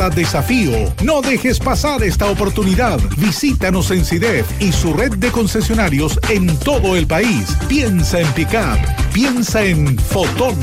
Desafío. No dejes pasar esta oportunidad. Visítanos en CIDEF y su red de concesionarios en todo el país. Piensa en Pickup. Piensa en Fotón.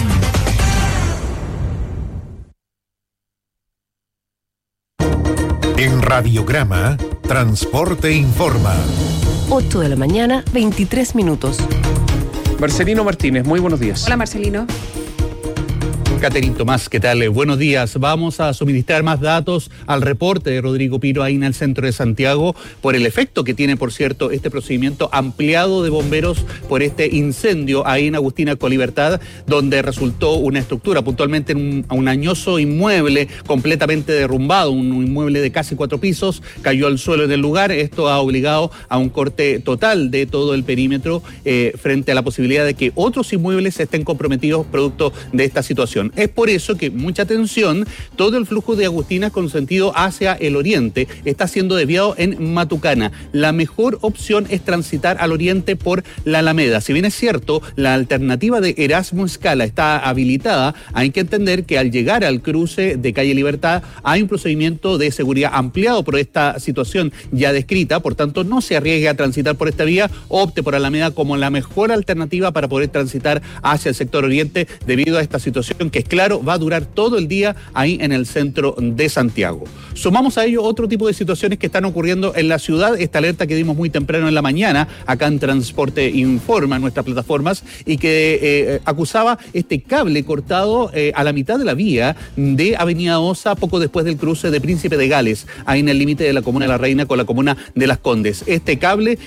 En Radiograma, Transporte Informa. 8 de la mañana, 23 minutos. Marcelino Martínez, muy buenos días. Hola, Marcelino. Caterine Tomás, ¿qué tal? Buenos días. Vamos a suministrar más datos al reporte de Rodrigo Piro ahí en el centro de Santiago por el efecto que tiene, por cierto, este procedimiento ampliado de bomberos por este incendio ahí en Agustina Colibertad, donde resultó una estructura, puntualmente un añoso inmueble completamente derrumbado, un inmueble de casi 4 pisos, cayó al suelo en el lugar. Esto ha obligado a un corte total de todo el perímetro frente a la posibilidad de que otros inmuebles estén comprometidos producto de esta situación. Es por eso que, mucha atención, todo el flujo de Agustinas con sentido hacia el oriente está siendo desviado en Matucana. La mejor opción es transitar al oriente por la Alameda. Si bien es cierto, la alternativa de Erasmo Escala está habilitada, hay que entender que al llegar al cruce de Calle Libertad hay un procedimiento de seguridad ampliado por esta situación ya descrita, por tanto no se arriesgue a transitar por esta vía, opte por Alameda como la mejor alternativa para poder transitar hacia el sector oriente debido a esta situación que es claro, va a durar todo el día ahí en el centro de Santiago. Sumamos a ello otro tipo de situaciones que están ocurriendo en la ciudad, esta alerta que dimos muy temprano en la mañana, acá en Transporte Informa, en nuestras plataformas, y que acusaba este cable cortado a la mitad de la vía de Avenida Osa, poco después del cruce de Príncipe de Gales, ahí en el límite de la comuna de La Reina con la comuna de Las Condes. Este cable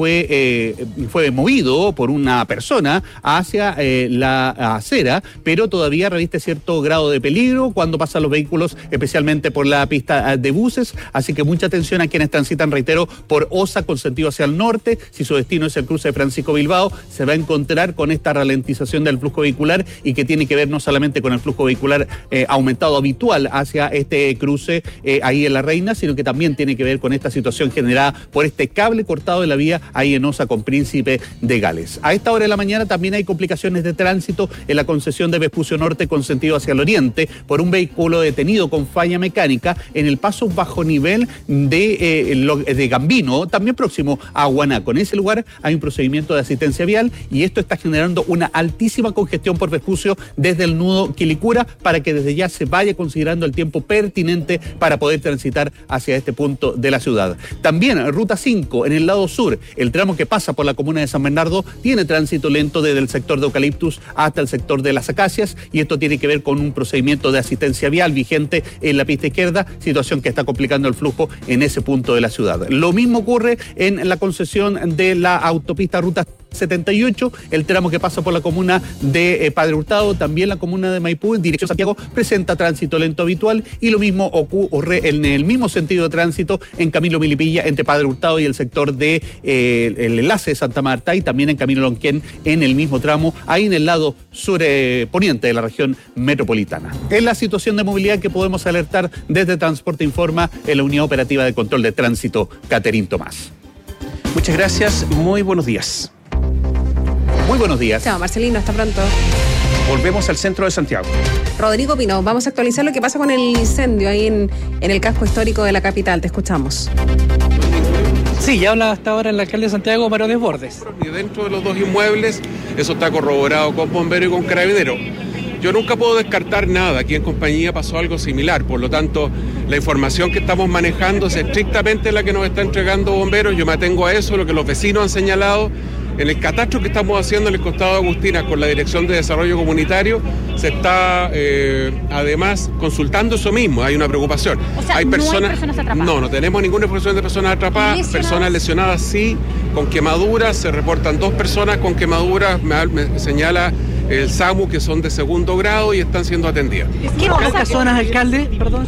fue movido por una persona hacia la acera, pero todavía reviste cierto grado de peligro cuando pasan los vehículos, especialmente por la pista de buses, así que mucha atención a quienes transitan, reitero, por Osa con sentido hacia el norte. Si su destino es el cruce de Francisco Bilbao, se va a encontrar con esta ralentización del flujo vehicular y que tiene que ver no solamente con el flujo vehicular aumentado habitual hacia este cruce ahí en La Reina, sino que también tiene que ver con esta situación generada por este cable cortado de la vía ahí en Osa con Príncipe de Gales. A esta hora de la mañana también hay complicaciones de tránsito en la concesión de Vespucio Norte con sentido hacia el oriente por un vehículo detenido con falla mecánica en el paso bajo nivel de Gambino, también próximo a Guanaco. En ese lugar hay un procedimiento de asistencia vial y esto está generando una altísima congestión por Vespucio desde el nudo Quilicura para que desde ya se vaya considerando el tiempo pertinente para poder transitar hacia este punto de la ciudad. También Ruta 5 en el lado sur, el tramo que pasa por la comuna de San Bernardo tiene tránsito lento desde el sector de Eucaliptus hasta el sector de Las Acacias y esto tiene que ver con un procedimiento de asistencia vial vigente en la pista izquierda, situación que está complicando el flujo en ese punto de la ciudad. Lo mismo ocurre en la concesión de la autopista Ruta 78, el tramo que pasa por la comuna de Padre Hurtado, también la comuna de Maipú en dirección a Santiago presenta tránsito lento habitual y lo mismo ocurre en el mismo sentido de tránsito en Camilo Milipilla entre Padre Hurtado y el sector de el enlace de Santa Marta y también en Camino Lonquén en el mismo tramo, ahí en el lado sur poniente de la región metropolitana. Es la situación de movilidad que podemos alertar desde Transporte Informa en la Unidad Operativa de Control de Tránsito, Caterine Tomás. Muchas gracias, muy buenos días. Muy buenos días. Chao, Marcelino, hasta pronto. Volvemos al centro de Santiago. Rodrigo Pino, vamos a actualizar lo que pasa con el incendio ahí en el casco histórico de la capital. Te escuchamos. Sí, ya habla hasta ahora el alcalde de Santiago, Mario Desbordes. Y dentro de los dos inmuebles, eso está corroborado con bomberos y con carabineros. Yo nunca puedo descartar nada. Aquí en compañía pasó algo similar. Por lo tanto, la información que estamos manejando es estrictamente la que nos está entregando bomberos. Yo me atengo a eso, lo que los vecinos han señalado. En el catastro que estamos haciendo en el costado de Agustinas con la Dirección de Desarrollo Comunitario se está además consultando eso mismo, hay una preocupación. O sea, ¿no hay personas atrapadas? No tenemos ninguna información de personas atrapadas, personas lesionadas sí, con quemaduras, se reportan 2 personas con quemaduras, me señala el SAMU que son de 2º grado y están siendo atendidas. ¿Qué pocas zonas, alcalde? Perdón,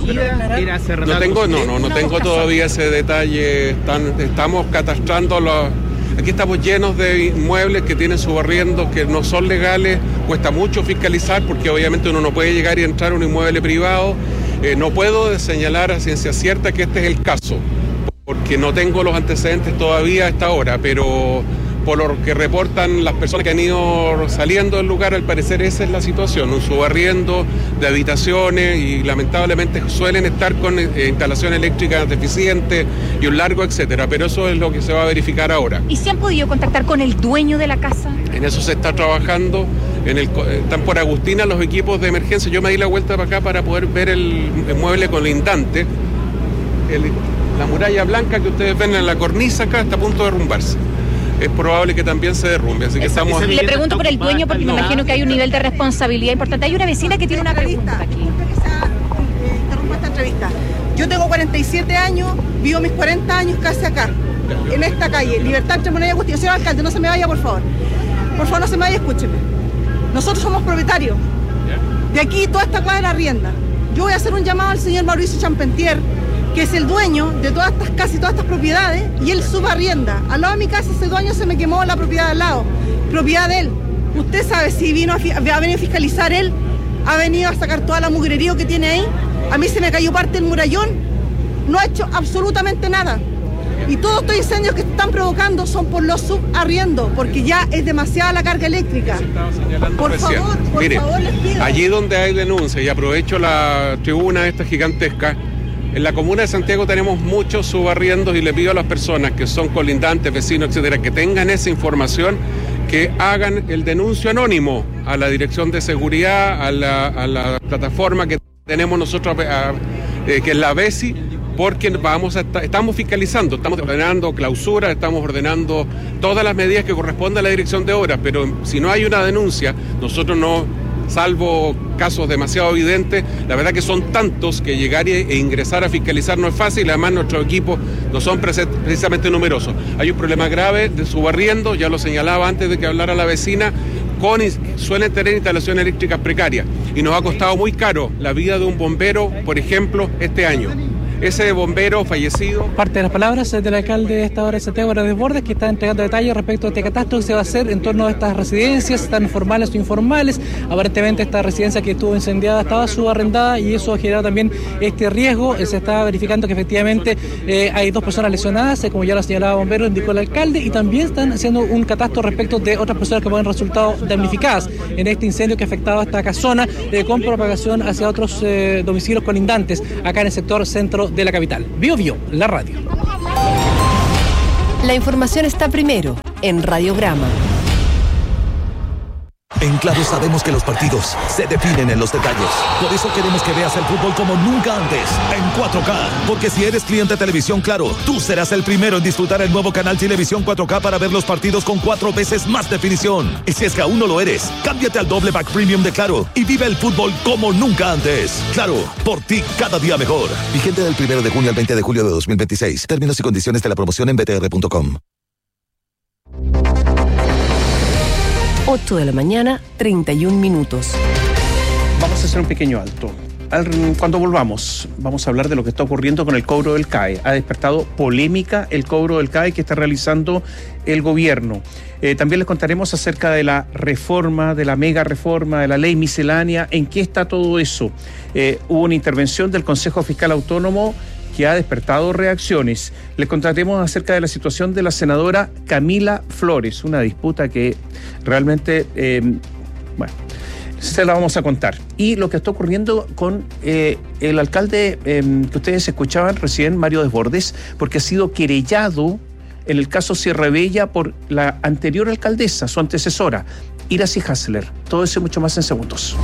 No tengo todavía ese detalle, estamos catastrando Aquí estamos llenos de inmuebles que tienen subarriendos que no son legales, cuesta mucho fiscalizar porque obviamente uno no puede llegar y entrar a un inmueble privado. No puedo señalar a ciencia cierta que este es el caso, porque no tengo los antecedentes todavía a esta hora, pero por lo que reportan las personas que han ido saliendo del lugar, al parecer esa es la situación, un subarriendo de habitaciones y lamentablemente suelen estar con instalaciones eléctricas deficientes y un largo etcétera, pero eso es lo que se va a verificar ahora. ¿Y se han podido contactar con el dueño de la casa? En eso se está trabajando, están por Agustina los equipos de emergencia, yo me di la vuelta para acá para poder ver el mueble colindante, la muralla blanca que ustedes ven en la cornisa acá está a punto de derrumbarse. Es probable que también se derrumbe, así que estamos... Le pregunto por el dueño porque me imagino que hay un nivel de responsabilidad importante. Hay una vecina que tiene una pregunta aquí. Interrumpo esta entrevista. Yo tengo 47 años, vivo mis 40 años casi acá, en esta calle, Libertad entre Moneda y Agustina. Señor alcalde, no se me vaya, por favor. Por favor, no se me vaya, escúcheme. Nosotros somos propietarios. De aquí toda esta cuadra arrienda. Yo voy a hacer un llamado al señor Mauricio Champentier, que es el dueño de casi todas estas propiedades, y él subarrienda. Al lado de mi casa ese dueño se me quemó la propiedad de al lado, propiedad de él. Usted sabe si ha venido a fiscalizar él, ha venido a sacar toda la mugrería que tiene ahí. A mí se me cayó parte del murallón, no ha hecho absolutamente nada. Y todos estos incendios que están provocando son por los subarriendos, porque ya es demasiada la carga eléctrica. Por favor, les pido. Allí donde hay denuncia, y aprovecho la tribuna esta gigantesca, en la comuna de Santiago tenemos muchos subarriendos y le pido a las personas que son colindantes, vecinos, etcétera, que tengan esa información, que hagan el denuncio anónimo a la Dirección de Seguridad, a la plataforma que tenemos nosotros, que es la BESI, porque estamos fiscalizando, estamos ordenando clausura, estamos ordenando todas las medidas que corresponden a la Dirección de Obras, pero si no hay una denuncia, nosotros no, salvo casos demasiado evidentes, la verdad que son tantos que llegar e ingresar a fiscalizar no es fácil, además nuestros equipos no son precisamente numerosos. Hay un problema grave de subarriendo, ya lo señalaba antes de que hablara la vecina, suelen tener instalaciones eléctricas precarias y nos ha costado muy caro la vida de un bombero, por ejemplo, este año. Ese bombero fallecido. Parte de las palabras del alcalde de esta hora de Santiago, Mario Desbordes, que está entregando detalles respecto a este catastro que se va a hacer en torno a estas residencias, tan formales o informales. Aparentemente esta residencia que estuvo incendiada estaba subarrendada y eso ha generado también este riesgo. Se está verificando que efectivamente hay 2 personas lesionadas, como ya lo señalaba Bombero, indicó el alcalde, y también están haciendo un catastro respecto de otras personas que pueden resultar damnificadas en este incendio que ha afectado a esta casona con propagación hacia otros domicilios colindantes acá en el sector centro de la capital. Bio Bio, la radio. La información está primero en Radiograma. En Claro sabemos que los partidos se definen en los detalles. Por eso queremos que veas el fútbol como nunca antes, en 4K. Porque si eres cliente de Televisión Claro, tú serás el primero en disfrutar el nuevo canal Televisión 4K para ver los partidos con 4 veces más definición. Y si es que aún no lo eres, cámbiate al doble pack premium de Claro y vive el fútbol como nunca antes. Claro, por ti cada día mejor. Vigente del 1 de junio al 20 de julio de 2026. Términos y condiciones de la promoción en btr.com. 8 de la mañana, 31 minutos. Vamos a hacer un pequeño alto. Cuando volvamos, vamos a hablar de lo que está ocurriendo con el cobro del CAE. Ha despertado polémica el cobro del CAE que está realizando el gobierno. También les contaremos acerca de la reforma, de la mega reforma, de la ley miscelánea. ¿En qué está todo eso? Hubo una intervención del Consejo Fiscal Autónomo que ha despertado reacciones. Les contaremos acerca de la situación de la senadora Camila Flores, una disputa que realmente, se la vamos a contar. Y lo que está ocurriendo con el alcalde que ustedes escuchaban recién, Mario Desbordes, porque ha sido querellado en el caso Sierra Bella por la anterior alcaldesa, su antecesora, Iracy Hassler. Todo eso y mucho más en segundos.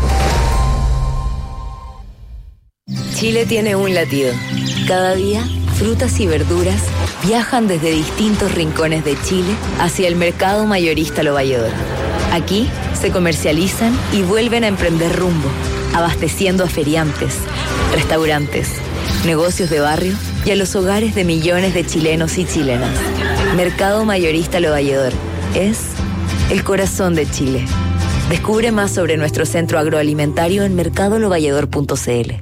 Chile tiene un latido. Cada día, frutas y verduras viajan desde distintos rincones de Chile hacia el mercado mayorista Lo Valledor. Aquí se comercializan y vuelven a emprender rumbo, abasteciendo a feriantes, restaurantes, negocios de barrio y a los hogares de millones de chilenos y chilenas. Mercado mayorista Lo Valledor es el corazón de Chile. Descubre más sobre nuestro centro agroalimentario en mercadolovalledor.cl.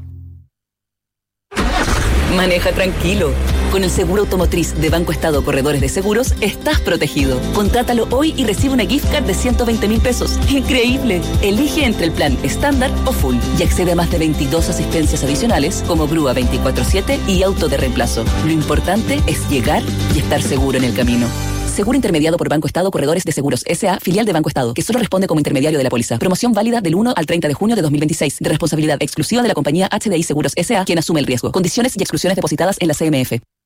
Maneja tranquilo. Con el seguro automotriz de Banco Estado Corredores de Seguros, estás protegido. Contrátalo hoy y recibe una gift card de 120.000 pesos. ¡Increíble! Elige entre el plan estándar o full y accede a más de 22 asistencias adicionales como grúa 24/7 y auto de reemplazo. Lo importante es llegar y estar seguro en el camino. Seguro intermediado por Banco Estado Corredores de Seguros S.A., filial de Banco Estado, que solo responde como intermediario de la póliza. Promoción válida del 1 al 30 de junio de 2026, de responsabilidad exclusiva de la compañía HDI Seguros S.A., quien asume el riesgo. Condiciones y exclusiones depositadas en la CMF.